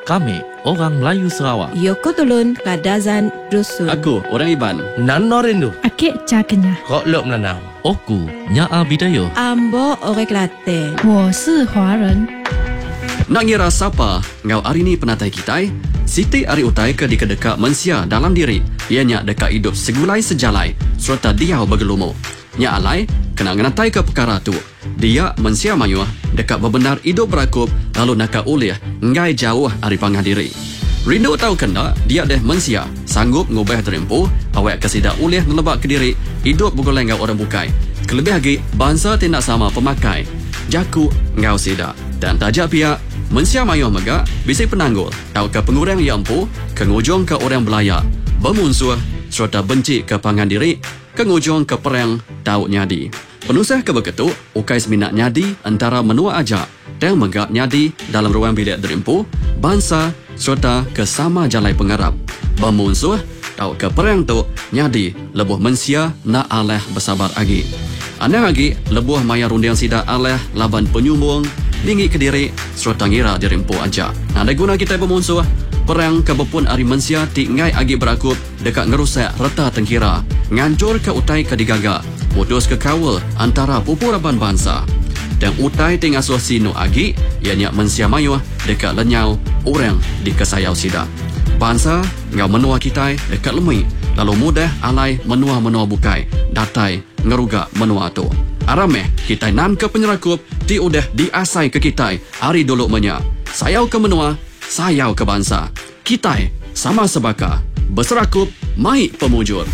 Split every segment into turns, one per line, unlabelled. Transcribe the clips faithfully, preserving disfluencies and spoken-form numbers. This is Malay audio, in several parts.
Kami, orang Melayu Sarawak.
Yoko Tulun, Kadazan, Dusun.
Aku, orang Iban.
Nano Rindu.
Akik Cakenya.
Kok Lok Menanau.
Oku, Nyaa Bidayuh.
Ambo Orang Kelantan.
我是华人。
Nak ngira siapa ngau hari ni penatai kita? Siti ari utai ke di kedeka mensia dalam diri. Ianya dekat hidup segulai sejalai serta dia bergelumu. Nya alai kena ngenatai ke perkara tu. Dia mensia mayuh dekat bebenar hidup berakup lalu nak ulih ngai jauh ari pangah diri. Rindu tahu kena dia deh mensia sanggup ngubah terempu awak kesida ulih ngelebak ke diri hidup bugoleng ngau orang bukai. Kelebih lagi bangsa tindak sama pemakai. Jaku ngau sida dan tajak pihak mensia mayuh mega bisik penanggul tahu ke pengurang yang empu kengujung ke orang belayak bermunsuh serta benci ke pangan diri kengujung ke perang tahu nyadi penusah ke begitu ukai seminat nyadi antara menua ajak dan mega nyadi dalam ruang bilik derimpu bangsa serta ke sama jalai pengarap bermunsuh tahu ke perang tu nyadi lebuh mensia nak aleh bersabar lagi anda lagi lebuh maya rundiang sida aleh laban penyumbung tinggi ke diri serta ngira dirimpu aja. Nah, ada guna kita bermusuh perang kebepun ari mensia ti ngai agi berakut dekat ngerusak reta tengkira ngancur ke utai ke digaga putus ke kawal antara pupuraban bangsa dan utai ti ngasuh sino agi ianya mensia mayuh dekat lenyau orang di kesayau sida bangsa ngau menua kita dekat lemui lalu mudah alai menua-menua bukai datai ngeruga menua tu arameh kita nan ke penyerakup ti udah diasai ke kita hari dulu menya sayau ke menua sayau ke bangsa kita sama sebaka berserakup mai pemujur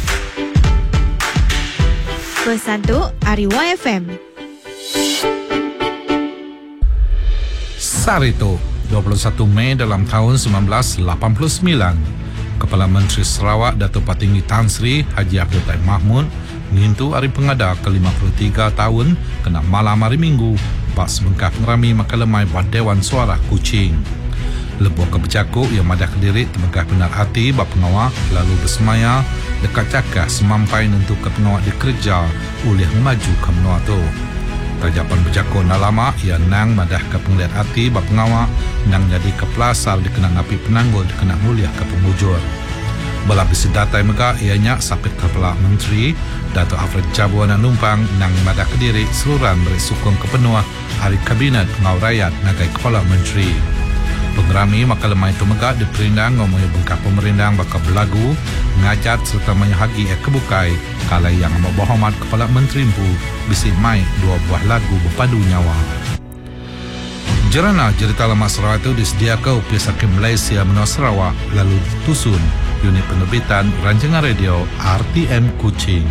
Bersatu Ariwa F M.
Sarito, dua puluh satu Mei dalam tahun seribu sembilan ratus lapan puluh sembilan. Kepala Menteri Sarawak Datuk Patinggi Tan Sri Haji Abdul Taib Mahmud ngintu hari pengada ke lima puluh tiga tahun kena malam hari Minggu bak sebengkah pengerami makalemai buat Dewan Suara Kuching. Lebuh kebercakuk yang madah kediri temegah benar hati bak pengawak lalu bersemaya dekat cakah semampai nentu ke pengawak dikerja oleh maju ke menua tu. Tajapan bercakuk nak lama ia nang madah ke penglihat hati bak pengawak nang jadi ke pelasar dikenang api penanggul dikenang mulia ke pemujur. Belapis datai megah ianya sapit kepala menteri Dato' Alfred Cabua nak numpang nang madah kediri seluruhan beri sukong kepenuh hari kabinet ngau rakyat nagai kepala menteri. Pengerami maka lemah itu megah diperindang ngomong bengkak pemerindang bakal berlagu ngajat serta menyahagi e kebukai kalai yang membohomat kepala menteri empu bisi mai dua buah lagu berpadu nyawa. Jerana cerita lama Sarawak itu disediakan oleh Hakim Malaysia menua Sarawak lalu tusun unit penerbitan rancangan radio R T M Kuching.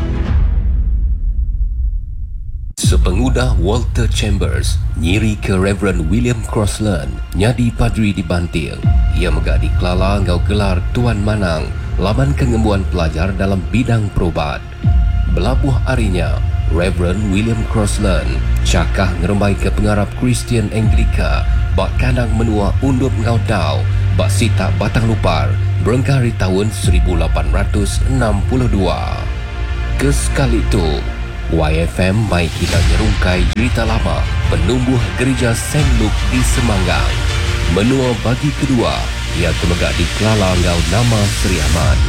Sepengudah Walter Chambers nyiri ke Reverend William Crossland nyadi padri di Banting. Ia megak di Kelala ngau gelar Tuan Manang laman kengembuan pelajar dalam bidang perubat. Belabuh harinya Reverend William Crossland cakah ngerembai ke pengarap Kristian Anglika bak kanang menua undup ngau dau bak sita batang lupar berengkah di tahun seribu lapan ratus enam puluh dua. Kesekali itu Y F M mai kita nyerungkai cerita lama penumbuh gereja Saint Luke di Semanggang. Menua bagi kedua ia temegak di Kelala ngau nama Seri Ahmad.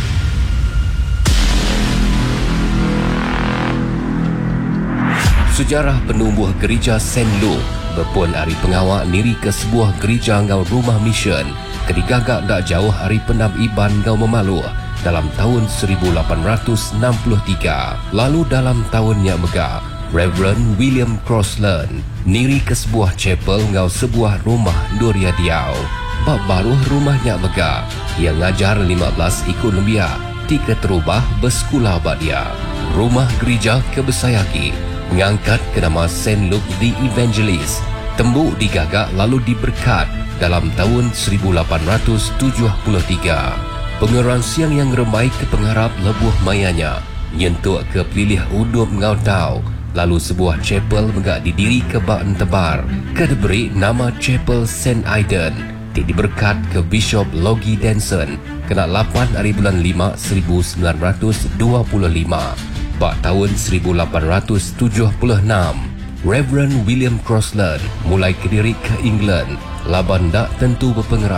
Sejarah penumbuh gereja Saint Luke berpun hari pengawak niri ke sebuah gereja ngau rumah mission kedigagak tak jauh hari penam Iban ngau Memaluh dalam tahun seribu lapan ratus enam puluh tiga. Lalu dalam tahunnya megah Reverend William Crossland niri ke sebuah chapel ngau sebuah rumah Doria Diau. Bab baru rumahnya megah ia ngajar lima belas ikut lembia tiga terubah bersekolah bak dia. Rumah gereja kebesayaki mengangkat ke nama Saint Luke the Evangelist. Tembuk digagak lalu diberkat dalam tahun seribu lapan ratus tujuh puluh tiga. Pengeran siang yang remai ke pengharap lebuh mayanya nyentuk ke pilih udup ngau tau. Lalu sebuah chapel megak didiri ke bak entebar ke diberi nama Chapel Saint Aidan. Ti diberkat ke Bishop Logie Denson kena lapan hari bulan lima seribu sembilan ratus dua puluh lima. Bak tahun seribu lapan ratus tujuh puluh enam Reverend William Crossland mulai kediri ke England laban dak tentu berpengerai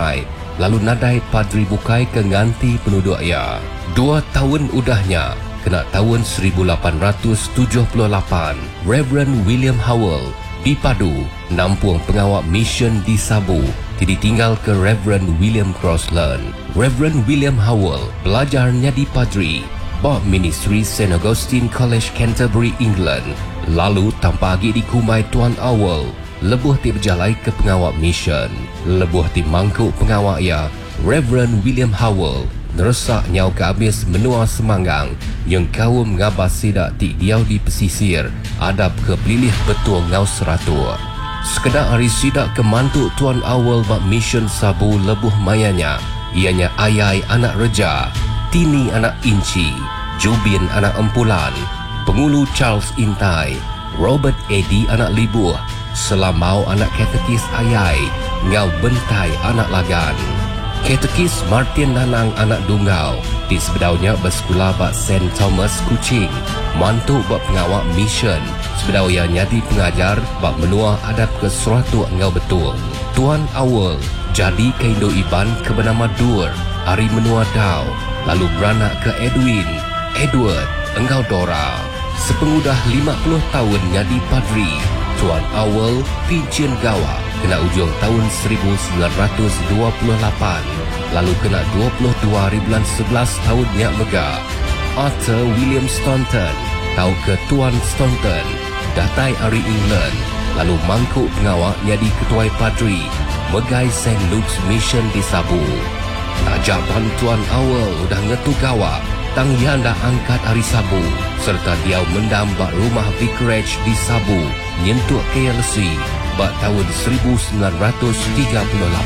lalu nadai padri bukai ke nganti penduduk ia. Dua tahun udahnya, kena tahun seribu lapan ratus tujuh puluh lapan, Reverend William Howell dipadu nampung pengawal mission di Sabu, jadi tinggal ke Reverend William Crossland. Reverend William Howell belajar jadi padri Bob Ministry Saint Augustine College Canterbury, England. Lalu tanpa lagi dikumai Tuan Howell, lebuh ti berjalai ke pengawal mission. Lebuh ti mangkuk pengawal ia, Reverend William Howell neresak nyau ke habis menua semanggang yang kaum ngabas sidak ti diau di pesisir adab ke pelilih betul ngau seratua. Sekedar hari sidak ke mantuk Tuan Howell bak mission Sabu lebuh mayanya, ianya Ayai anak Reja, Tini anak Inci, Jubin anak Empulan, Pengulu Charles Intai, Robert Eddy anak Libuh, Selamau anak Katekis Ayai, Ngau Bentai anak Lagan. Katekis Martin Nanang anak Dungau, di sebedaunya bersekolah bak Saint Thomas Kuching, mantuk bak pengawal mission, sebedau ia nyadi pengajar bak menua adab ke suatu engau betul. Tuan Howell jadi ke Indo Iban ke bernama Dur, hari menua Dau, lalu beranak ke Edwin, Edward, engau Dora. Sepengudah lima puluh tahun nyadi padri, Tuan Howell pincin gawa kena ujung tahun seribu sembilan ratus dua puluh lapan, lalu kena dua puluh dua hari bulan sebelas tahun nyak mega. Arthur William Staunton tahu ke Tuan Staunton datai hari England, lalu mangkuk pengawal jadi ketua padri megai Saint Luke's Mission di Sabu. Tajaban Tuan Howell udah ngetu gawa tang ia dah angkat hari Sabu, serta dia mendambak rumah vicarage di Sabu nyentuk K L C bak tahun seribu sembilan ratus tiga puluh lapan.